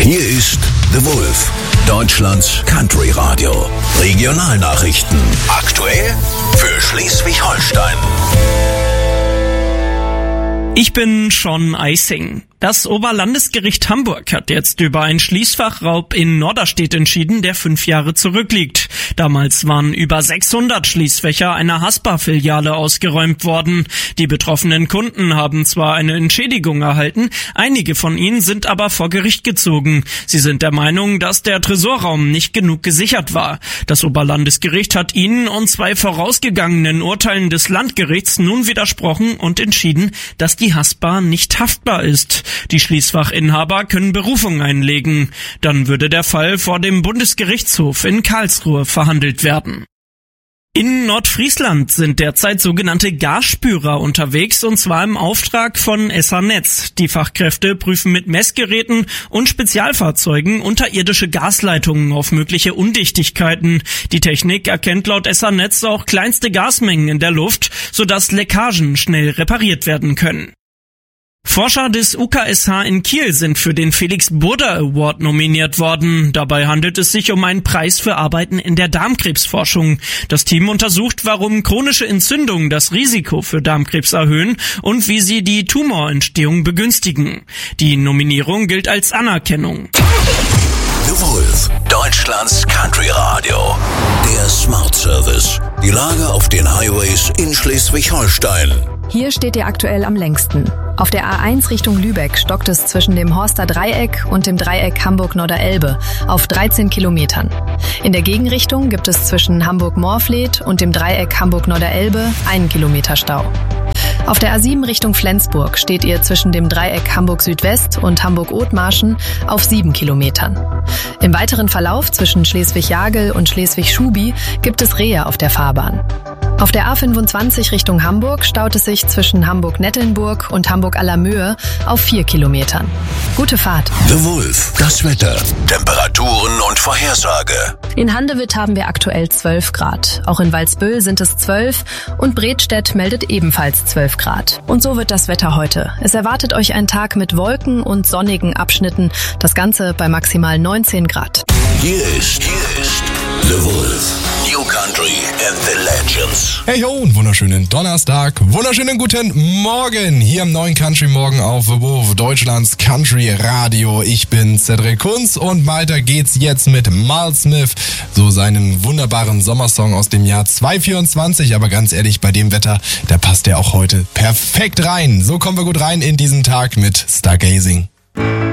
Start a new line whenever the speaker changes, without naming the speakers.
Hier ist The Wolf, Deutschlands Country Radio. Regionalnachrichten. Aktuell für Schleswig-Holstein.
Ich bin Sean Eising. Das Oberlandesgericht Hamburg hat jetzt über einen Schließfachraub in Norderstedt entschieden, der 5 Jahre zurückliegt. Damals waren über 600 Schließfächer einer Haspa-Filiale ausgeräumt worden. Die betroffenen Kunden haben zwar eine Entschädigung erhalten, einige von ihnen sind aber vor Gericht gezogen. Sie sind der Meinung, dass der Tresorraum nicht genug gesichert war. Das Oberlandesgericht hat ihnen und 2 vorausgegangenen Urteilen des Landgerichts nun widersprochen und entschieden, dass die Haspa nicht haftbar ist. Die Schließfachinhaber können Berufung einlegen. Dann würde der Fall vor dem Bundesgerichtshof in Karlsruhe verhandelt werden. In Nordfriesland sind derzeit sogenannte Gasspürer unterwegs, und zwar im Auftrag von SA-Netz. Die Fachkräfte prüfen mit Messgeräten und Spezialfahrzeugen unterirdische Gasleitungen auf mögliche Undichtigkeiten. Die Technik erkennt laut SA-Netz auch kleinste Gasmengen in der Luft, sodass Leckagen schnell repariert werden können. Forscher des UKSH in Kiel sind für den Felix Burda Award nominiert worden. Dabei handelt es sich um einen Preis für Arbeiten in der Darmkrebsforschung. Das Team untersucht, warum chronische Entzündungen das Risiko für Darmkrebs erhöhen und wie sie die Tumorentstehung begünstigen. Die Nominierung gilt als Anerkennung.
The Wolf, Deutschlands Country Radio. Der Smart Service. Die Lage auf den Highways in Schleswig-Holstein.
Hier steht ihr aktuell am längsten. Auf der A1 Richtung Lübeck stockt es zwischen dem Horster Dreieck und dem Dreieck Hamburg-Norderelbe auf 13 Kilometern. In der Gegenrichtung gibt es zwischen Hamburg-Morfleet und dem Dreieck Hamburg-Norderelbe 1 Kilometer Stau. Auf der A7 Richtung Flensburg steht ihr zwischen dem Dreieck Hamburg-Südwest und Hamburg-Othmarschen auf 7 Kilometern. Im weiteren Verlauf zwischen Schleswig-Jagel und Schleswig-Schubi gibt es Rehe auf der Fahrbahn. Auf der A25 Richtung Hamburg staut es sich zwischen Hamburg-Nettelnburg und Hamburg-Allermöhe auf 4 Kilometern. Gute Fahrt.
The Wolf, das Wetter, Temperaturen und Vorhersage.
In Handewitt haben wir aktuell 12 Grad. Auch in Walsbüll sind es 12 und Bredstedt meldet ebenfalls 12 Grad. Und so wird das Wetter heute. Es erwartet euch ein Tag mit Wolken und sonnigen Abschnitten. Das Ganze bei maximal 19 Grad.
Hier ist The Wolf. New Country and the Legends.
Hey ho, und wunderschönen Donnerstag, wunderschönen guten Morgen hier im neuen Country Morgen auf The Wolf, Deutschlands Country Radio. Ich bin Cedric Kunz und weiter geht's jetzt mit Miles Smith, so seinen wunderbaren Sommersong aus dem Jahr 2024. Aber ganz ehrlich, bei dem Wetter, da passt der auch heute perfekt rein. So kommen wir gut rein in diesen Tag mit Stargazing.